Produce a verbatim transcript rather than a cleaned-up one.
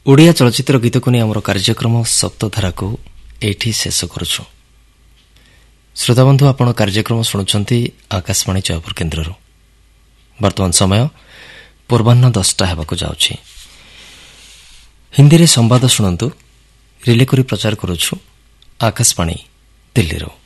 ଓଡ଼ିଆ ଚଳଚ୍ଚିତ୍ର ଗୀତକୁ ନେଇ ଆମର କାର୍ଯ୍ୟକ୍ରମ ସପ୍ତଧାରାକୁ ଏଇଠି ଶେଷ କରୁଛୁ। ଶ୍ରୋତାବନ୍ଧୁ, ଆପଣ କାର୍ଯ୍ୟକ୍ରମ ଶୁଣୁଛନ୍ତି ଆକାଶବାଣୀ ଜୟପୁର କେନ୍ଦ୍ରରୁ। ବର୍ତ୍ତମାନ ସମୟ ପୂର୍ବାହ୍ନ ଦଶଟା ହେବାକୁ ଯାଉଛି। ହିନ୍ଦୀରେ ସମ୍ବାଦ ଶୁଣନ୍ତୁ। ରିଲେ କରି ପ୍ରଚାର କରୁଛୁ ଆକାଶବାଣୀ ଦିଲ୍ଲୀରୁ।